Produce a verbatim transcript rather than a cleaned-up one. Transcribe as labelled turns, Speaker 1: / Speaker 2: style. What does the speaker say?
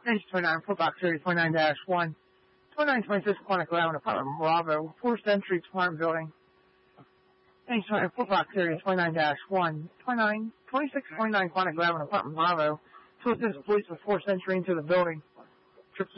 Speaker 1: Page twenty-nine, Footbox Series twenty-nine dash one. twenty-nine twenty-six Quantico Avenue, apartment Bravo, fourth Century Apartment Building. Page twenty-nine, Footbox Series twenty-nine dash one. twenty-nine twenty-six twenty-nine Quantico Avenue, apartment Bravo. Two assistant police with fourth Century into the building.